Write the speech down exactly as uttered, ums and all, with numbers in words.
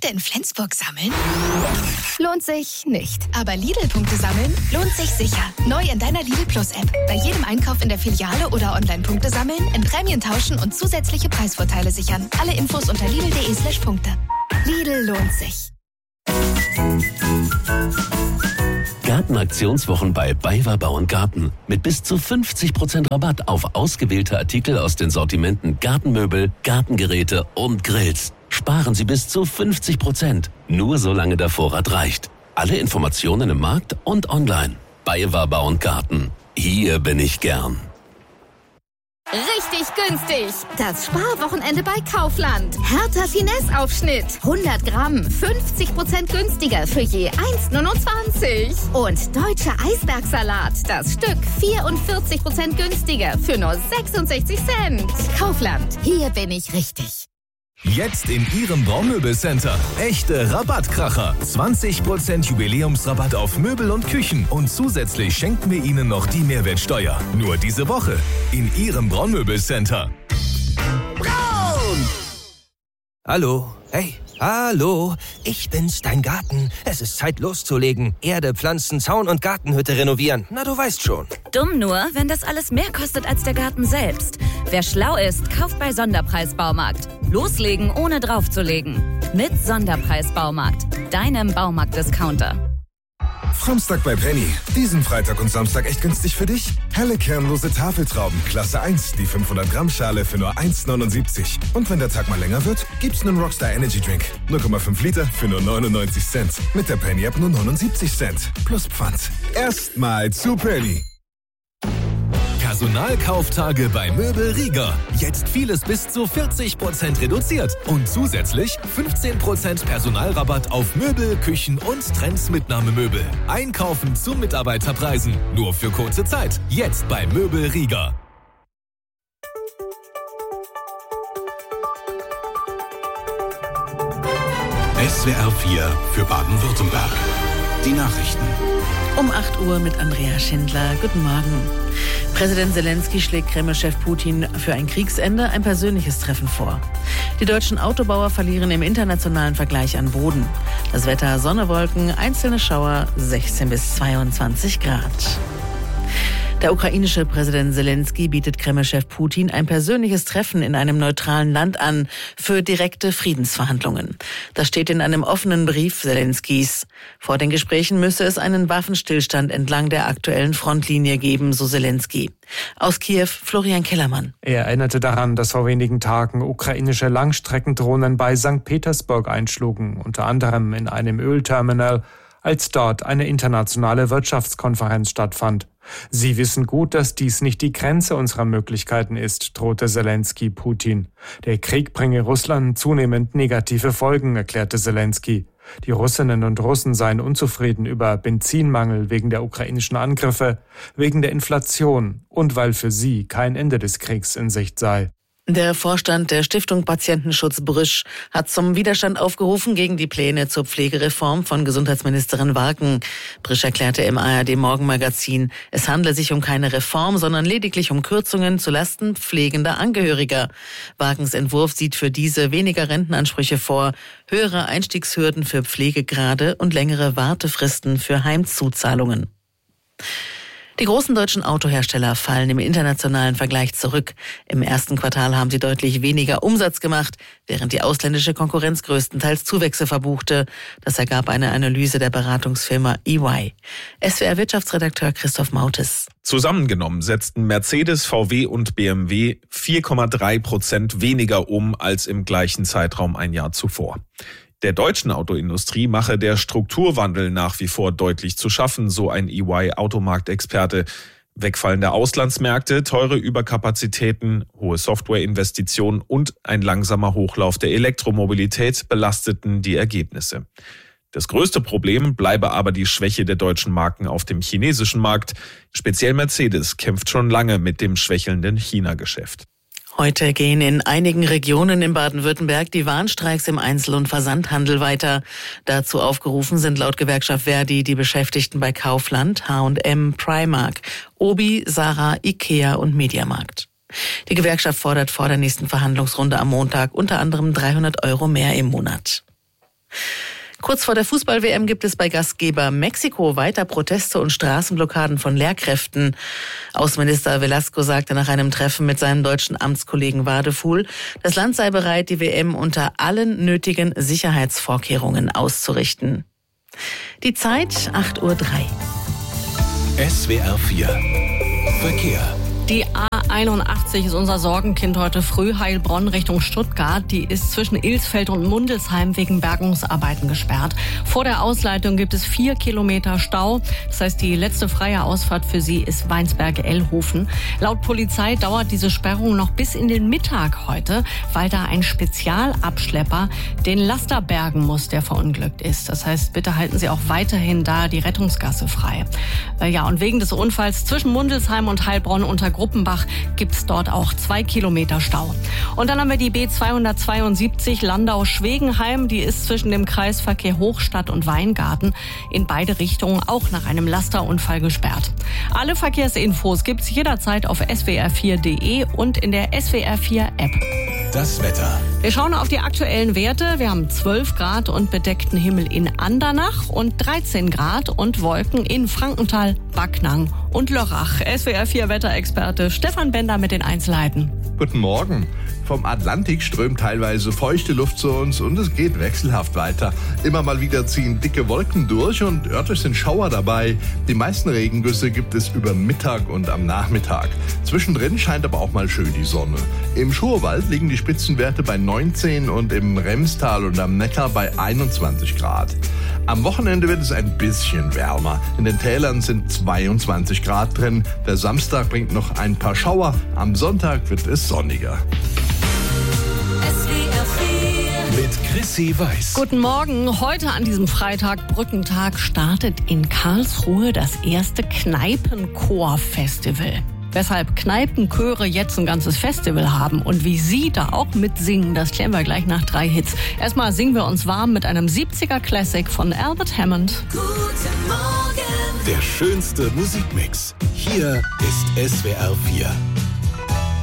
Punkte in Flensburg sammeln? Lohnt sich nicht. Aber Lidl-Punkte sammeln lohnt sich sicher. Neu in deiner Lidl Plus-App. Bei jedem Einkauf in der Filiale oder online Punkte sammeln, in Prämien tauschen und zusätzliche Preisvorteile sichern. Alle Infos unter lidl.de slash Punkte. Lidl lohnt sich. Gartenaktionswochen bei BayWa Bau und Garten. Mit bis zu fünfzig Prozent Rabatt auf ausgewählte Artikel aus den Sortimenten Gartenmöbel, Gartengeräte und Grills. Sparen Sie bis zu fünfzig Prozent. Nur solange der Vorrat reicht. Alle Informationen im Markt und online. BayWa Bau und Garten. Hier bin ich gern. Richtig günstig. Das Sparwochenende bei Kaufland. Hertha Finesse-Aufschnitt. hundert Gramm. fünfzig Prozent günstiger für je eins Komma neunundzwanzig. Und deutscher Eisbergsalat. Das Stück vierundvierzig Prozent günstiger für nur sechsundsechzig Cent. Kaufland. Hier bin ich richtig. Jetzt in Ihrem Baumöbelcenter. Echte Rabattkracher. zwanzig Prozent Jubiläumsrabatt auf Möbel und Küchen. Und zusätzlich schenken wir Ihnen noch die Mehrwertsteuer. Nur diese Woche in Ihrem Braunmöbelcenter. Braun! Hallo, hey, hallo, ich bin's, dein Garten. Es ist Zeit loszulegen. Erde, Pflanzen, Zaun und Gartenhütte renovieren. Na, du weißt schon. Dumm nur, wenn das alles mehr kostet als der Garten selbst. Wer schlau ist, kauft bei Sonderpreis-Baumarkt. Loslegen, ohne draufzulegen. Mit Sonderpreis-Baumarkt. Deinem Baumarkt-Discounter. Samstag bei Penny. Diesen Freitag und Samstag echt günstig für dich? Helle kernlose Tafeltrauben, Klasse eins, die fünfhundert Gramm Schale für nur eins Komma neunundsiebzig. Und wenn der Tag mal länger wird, gibt's einen Rockstar Energy Drink. null Komma fünf Liter für nur neunundneunzig Cent. Mit der Penny App nur neunundsiebzig Cent. Plus Pfand. Erstmal zu Penny. Personalkauftage bei Möbel Rieger. Jetzt vieles bis zu vierzig Prozent reduziert. Und zusätzlich fünfzehn Prozent Personalrabatt auf Möbel, Küchen und Trendsmitnahmemöbel. Einkaufen zu Mitarbeiterpreisen. Nur für kurze Zeit. Jetzt bei Möbel Rieger. S W R vier für Baden-Württemberg. Die Nachrichten. Um acht Uhr mit Andrea Schindler. Guten Morgen. Präsident Zelensky schlägt Kreml-Chef Putin für ein Kriegsende ein persönliches Treffen vor. Die deutschen Autobauer verlieren im internationalen Vergleich an Boden. Das Wetter: Sonne, Wolken, einzelne Schauer, sechzehn bis zweiundzwanzig Grad. Der ukrainische Präsident Zelensky bietet Kreml-Chef Putin ein persönliches Treffen in einem neutralen Land an für direkte Friedensverhandlungen. Das steht in einem offenen Brief Zelenskys. Vor den Gesprächen müsse es einen Waffenstillstand entlang der aktuellen Frontlinie geben, so Zelensky. Aus Kiew, Florian Kellermann. Er erinnerte daran, dass vor wenigen Tagen ukrainische Langstreckendrohnen bei Sankt Petersburg einschlugen, unter anderem in einem Ölterminal, als dort eine internationale Wirtschaftskonferenz stattfand. Sie wissen gut, dass dies nicht die Grenze unserer Möglichkeiten ist, drohte Zelensky Putin. Der Krieg bringe Russland zunehmend negative Folgen, erklärte Zelensky. Die Russinnen und Russen seien unzufrieden über Benzinmangel wegen der ukrainischen Angriffe, wegen der Inflation und weil für sie kein Ende des Kriegs in Sicht sei. Der Vorstand der Stiftung Patientenschutz Brüsch hat zum Widerstand aufgerufen gegen die Pläne zur Pflegereform von Gesundheitsministerin Warken. Brüsch erklärte im A R D Morgenmagazin, es handle sich um keine Reform, sondern lediglich um Kürzungen zulasten pflegender Angehöriger. Warkens Entwurf sieht für diese weniger Rentenansprüche vor, höhere Einstiegshürden für Pflegegrade und längere Wartefristen für Heimzuzahlungen. Die großen deutschen Autohersteller fallen im internationalen Vergleich zurück. Im ersten Quartal haben sie deutlich weniger Umsatz gemacht, während die ausländische Konkurrenz größtenteils Zuwächse verbuchte. Das ergab eine Analyse der Beratungsfirma E Y. S W R-Wirtschaftsredakteur Christoph Mautes. Zusammengenommen setzten Mercedes, V W und B M W vier Komma drei Prozent weniger um als im gleichen Zeitraum ein Jahr zuvor. Der deutschen Autoindustrie mache der Strukturwandel nach wie vor deutlich zu schaffen, so ein E Y-Automarktexperte. Wegfallende Auslandsmärkte, teure Überkapazitäten, hohe Softwareinvestitionen und ein langsamer Hochlauf der Elektromobilität belasteten die Ergebnisse. Das größte Problem bleibe aber die Schwäche der deutschen Marken auf dem chinesischen Markt. Speziell Mercedes kämpft schon lange mit dem schwächelnden China-Geschäft. Heute gehen in einigen Regionen in Baden-Württemberg die Warnstreiks im Einzel- und Versandhandel weiter. Dazu aufgerufen sind laut Gewerkschaft Verdi die Beschäftigten bei Kaufland, H und M, Primark, Obi, Sarah, Ikea und Mediamarkt. Die Gewerkschaft fordert vor der nächsten Verhandlungsrunde am Montag unter anderem dreihundert Euro mehr im Monat. Kurz vor der Fußball-W M gibt es bei Gastgeber Mexiko weiter Proteste und Straßenblockaden von Lehrkräften. Außenminister Velasco sagte nach einem Treffen mit seinem deutschen Amtskollegen Wadefuhl, das Land sei bereit, die W M unter allen nötigen Sicherheitsvorkehrungen auszurichten. Die Zeit acht Uhr drei. S W R vier Verkehr. Die A einundachtzig ist unser Sorgenkind heute früh, Heilbronn Richtung Stuttgart. Die ist zwischen Ilsfeld und Mundelsheim wegen Bergungsarbeiten gesperrt. Vor der Ausleitung gibt es vier Kilometer Stau. Das heißt, die letzte freie Ausfahrt für sie ist Weinsberge-Ellhofen. Laut Polizei dauert diese Sperrung noch bis in den Mittag heute, weil da ein Spezialabschlepper den Laster bergen muss, der verunglückt ist. Das heißt, bitte halten Sie auch weiterhin da die Rettungsgasse frei. Ja, und wegen des Unfalls zwischen Mundelsheim und Heilbronn unter Gruppenbach gibt's dort auch zwei Kilometer Stau. Und dann haben wir die B zweihundertzweiundsiebzig Landau-Schwegenheim. Die ist zwischen dem Kreisverkehr Hochstadt und Weingarten in beide Richtungen auch nach einem Lasterunfall gesperrt. Alle Verkehrsinfos gibt's jederzeit auf s w r vier punkt d e und in der S W R vier App. Das Wetter. Wir schauen auf die aktuellen Werte. Wir haben zwölf Grad und bedeckten Himmel in Andernach und dreizehn Grad und Wolken in Frankenthal, Backnang und Lörrach. S W R vier Wetterexperte Stefan Bender mit den Einzelheiten. Guten Morgen. Vom Atlantik strömt teilweise feuchte Luft zu uns und es geht wechselhaft weiter. Immer mal wieder ziehen dicke Wolken durch und örtlich sind Schauer dabei. Die meisten Regengüsse gibt es über Mittag und am Nachmittag. Zwischendrin scheint aber auch mal schön die Sonne. Im Schurwald liegen die Spitzenwerte bei neunzehn und im Remstal und am Neckar bei einundzwanzig Grad. Am Wochenende wird es ein bisschen wärmer. In den Tälern sind zweiundzwanzig Grad drin. Der Samstag bringt noch ein paar Schauer. Am Sonntag wird es sonniger. Mit Chrissy Weiß. Guten Morgen. Heute an diesem Freitag, Brückentag, startet in Karlsruhe das erste Kneipenchor-Festival. Weshalb Kneipenchöre jetzt ein ganzes Festival haben und wie Sie da auch mitsingen, das klären wir gleich nach drei Hits. Erstmal singen wir uns warm mit einem siebziger Classic von Albert Hammond. Guten Morgen. Der schönste Musikmix. Hier ist S W R vier.